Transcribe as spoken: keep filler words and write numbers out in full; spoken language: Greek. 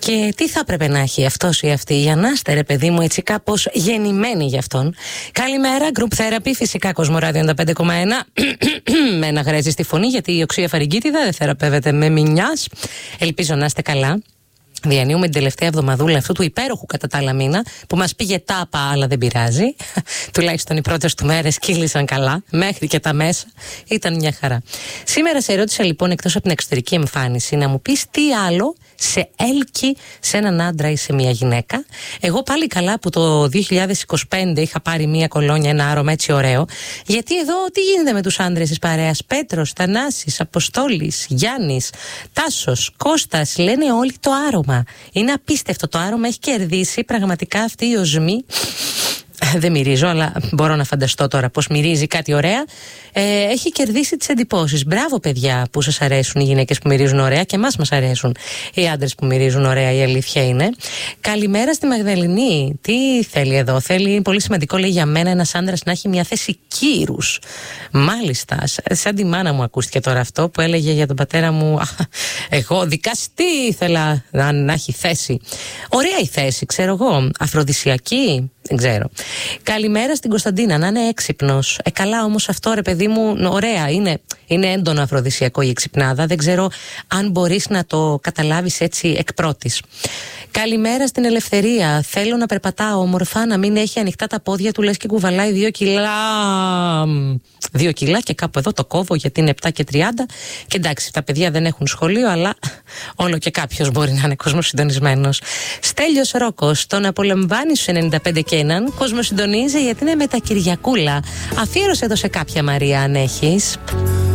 Και τι θα έπρεπε να έχει αυτός ή αυτή για να είστε, ρε παιδί μου, έτσι κάπως γεννημένοι γι' αυτόν. Καλημέρα, Group Therapy, φυσικά Κοσμοράδιο ενενήντα πέντε κόμμα ένα. Με ένα γρέζι στη φωνή, γιατί η οξεία φαρυγγίτιδα δεν θεραπεύεται με μηνιάς. Ελπίζω να είστε καλά. Διανύουμε την τελευταία εβδομαδούλα αυτού του υπέροχου κατά τα άλλα μήνα που μας πήγε τάπα, αλλά δεν πειράζει. Τουλάχιστον οι πρώτες του μέρες κύλησαν καλά, μέχρι και τα μέσα ήταν μια χαρά. Σήμερα σε ερώτησα λοιπόν, εκτός από την εξωτερική εμφάνιση, να μου πεις τι άλλο σε έλκει σε έναν άντρα ή σε μια γυναίκα. Εγώ πάλι καλά που το δύο χιλιάδες είκοσι πέντε είχα πάρει μια κολόνια, ένα άρωμα έτσι ωραίο. Γιατί εδώ τι γίνεται με τους άντρες της παρέας? Πέτρος, Θανάσης, Αποστόλης, Γιάννης, Τάσος, Κώστας, λένε όλοι το άρωμα. Είναι απίστευτο, το άρωμα έχει κερδίσει πραγματικά αυτή η οσμή. Δεν μυρίζω, αλλά μπορώ να φανταστώ τώρα πώς μυρίζει κάτι ωραία. Ε, έχει κερδίσει τις εντυπώσεις. Μπράβο, παιδιά, που σας αρέσουν οι γυναίκες που μυρίζουν ωραία, και εμάς μας αρέσουν οι άντρες που μυρίζουν ωραία, η αλήθεια είναι. Καλημέρα στη Μαγδαληνή. Τι θέλει εδώ? Θέλει, πολύ σημαντικό, λέει, για μένα ένας άντρας να έχει μια θέση κύρους. Μάλιστα. Σαν τη μάνα μου ακούστηκε τώρα αυτό που έλεγε για τον πατέρα μου. Εγώ δικαστή ήθελα να, να έχει θέση. Ωραία η θέση, ξέρω εγώ. Αφροδισιακή. Δεν ξέρω. Καλημέρα στην Κωνσταντίνα, να είναι έξυπνος. Ε, καλά όμως αυτό, ρε παιδί μου, ωραία, είναι, είναι έντονο αφροδισιακό η εξυπνάδα. Δεν ξέρω αν μπορείς να το καταλάβεις έτσι εκ πρώτης. Καλημέρα στην Ελευθερία. Θέλω να περπατάω όμορφα, να μην έχει ανοιχτά τα πόδια του, λες και κουβαλάει δύο κιλά. Δύο κιλά και κάπου εδώ το κόβω γιατί είναι επτά και τριάντα. Και εντάξει, τα παιδιά δεν έχουν σχολείο, αλλά όλο και κάποιος μπορεί να είναι κοσμοσυντονισμένος. Στέλιος Ρόκος, τον απολαμβάνει στους ενενήντα πέντε και έναν. Κοσμοσυντονίζει γιατί είναι με τα Κυριακούλα. Αφιέρωσε το σε κάποια, Μαρία, αν έχεις.